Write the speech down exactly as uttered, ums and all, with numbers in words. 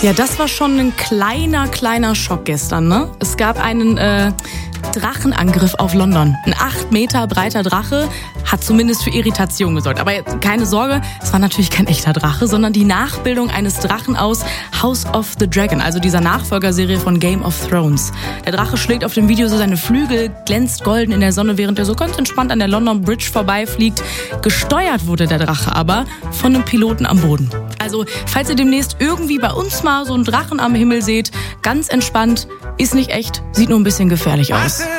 Ja, das war schon ein kleiner, kleiner Schock gestern, ne? Es gab einen äh, Drachenangriff auf London. Ein acht Meter breiter Drache hat zumindest für Irritation gesorgt. Aber keine Sorge, es war natürlich kein echter Drache, sondern die Nachbildung eines Drachen aus House of the Dragon, also dieser Nachfolgerserie von Game of Thrones. Der Drache schlägt auf dem Video so seine Flügel, glänzt golden in der Sonne, während er so ganz entspannt an der London Bridge vorbeifliegt. Gesteuert wurde der Drache aber von einem Piloten am Boden. Also, falls ihr demnächst irgendwie bei uns mal so einen Drachen am Himmel seht, ganz entspannt, ist nicht echt, sieht nur ein bisschen gefährlich aus.